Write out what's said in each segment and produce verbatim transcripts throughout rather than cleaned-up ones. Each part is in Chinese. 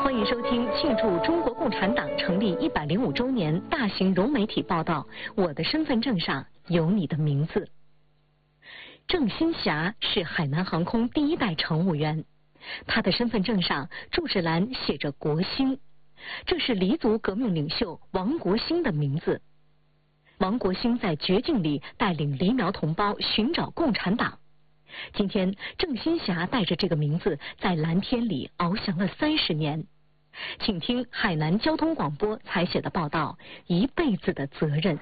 欢迎收听庆祝中国共产党成立一百零五周年大型融媒体报道。我的身份证上有你的名字。郑新霞是海南航空第一代乘务员，他的身份证上注释栏写着国兴，这是黎族革命领袖王国兴的名字。王国兴在绝境里带领黎苗同胞寻找共产党。今天，郑新霞带着这个名字在蓝天里翱翔了三十年。请听海南交通广播采写的报道《一辈子的责任》。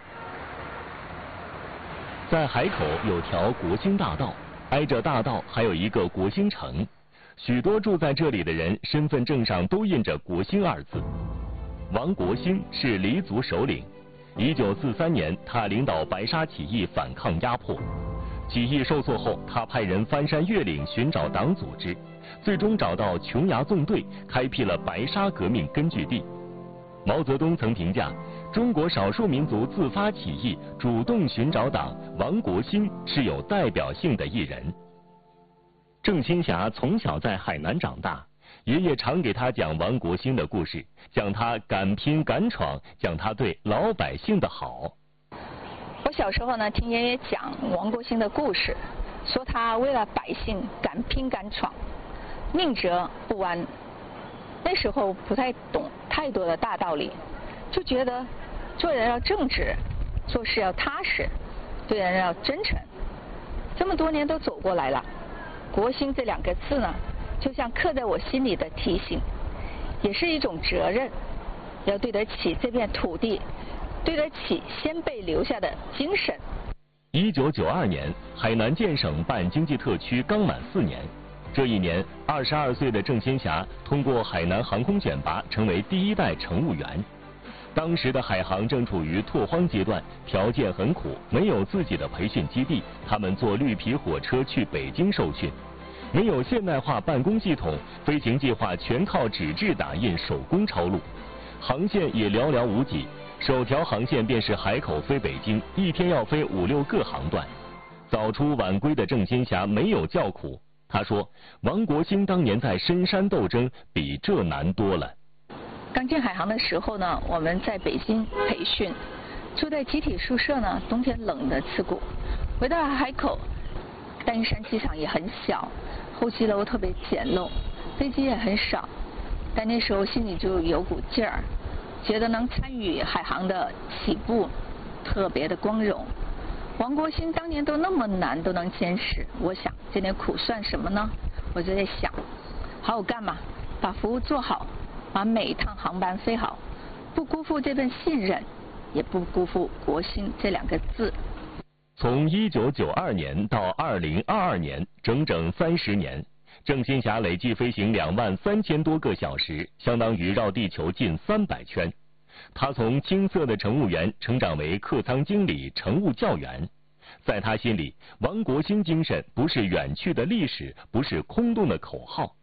在海口有条国兴大道，挨着大道还有一个国兴城。许多住在这里的人身份证上都印着国兴二字。王国兴是黎族首领。一九四三年，他领导白沙起义反抗压迫。起义受挫后，他派人翻山越岭寻找党组织，最终找到琼崖纵队，开辟了白沙革命根据地。毛泽东曾评价，中国少数民族自发起义、主动寻找党，王国兴是有代表性的一人。郑新霞从小在海南长大，爷爷常给他讲王国兴的故事，讲他敢拼敢闯，讲他对老百姓的好。 我小时候呢，听爷爷讲王国兴的故事，说他为了百姓敢拼敢闯，宁折不弯。那时候不太懂太多的大道理，就觉得做人要正直，做事要踏实，对人要真诚。这么多年都走过来了，国兴这两个字呢，就像刻在我心里的提醒，也是一种责任，要对得起这片土地，对得起先辈留下的精神。 一九九二年，海南建省办经济特区刚满四年。这一年，二十二岁的郑新霞通过海南航空选拔，成为第一代乘务员。当时的海航正处于拓荒阶段，条件很苦，没有自己的培训基地，他们坐绿皮火车去北京受训。没有现代化办公系统，飞行计划全靠纸质打印、手工抄录，航线也寥寥无几。首条航线便是海口飞北京，一天要飞五六个航段。早出晚归的郑新霞没有叫苦，她说：“王国兴当年在深山斗争，比这难多了。” 刚进海航的时候呢，我们在北京培训，住在集体宿舍呢，冬天冷得刺骨。回到海口，大屿山机场也很小，候机楼特别简陋，飞机也很少，但那时候心里就有股劲儿。觉得能参与海航的起步特别的光荣。王国兴当年都那么难都能坚持，我想这点苦算什么呢？我就在想，好好干嘛，把服务做好，把每一趟航班飞好，不辜负这份信任，也不辜负国兴这两个字。 从一九九二年到二零二二年，整整三十年。郑新霞累计飞行两万三千多个小时，相当于绕地球近三百圈。他从青涩的乘务员成长为客舱经理、乘务教员。在他心里，王国兴精神不是远去的历史，不是空洞的口号，